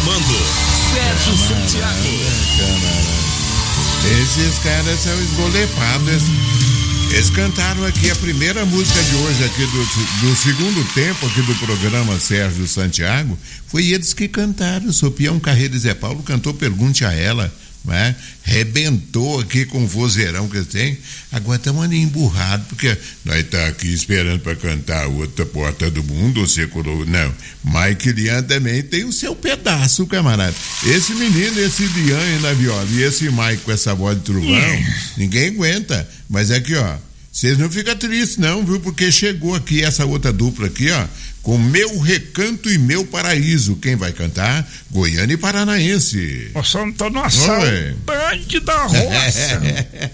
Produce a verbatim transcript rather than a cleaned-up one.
comando, Sérgio Santiago. Esses caras são esgolepados. Eles cantaram aqui a primeira música de hoje aqui do, do segundo tempo aqui do programa Sérgio Santiago. Foi eles que cantaram. O Sopião Carreiro e Zé Paulo cantou Pergunte a Ela, né? Rebentou aqui com o vozeirão que tem. Agora estamos ali emburrados, porque nós tá aqui esperando para cantar Outra Porta do Mundo, você colocou. Não, Mike Lian também tem o seu pedaço, camarada. Esse menino, esse Lian aí na viola e esse Mike com essa voz de trovão, ninguém aguenta. Mas aqui, ó, vocês não ficam tristes não, viu? Porque chegou aqui essa outra dupla aqui, ó, com Meu Recanto e Meu Paraíso. Quem vai cantar? Goiânia e Paranaense. Ô, Santo Nossa, Band da Roça.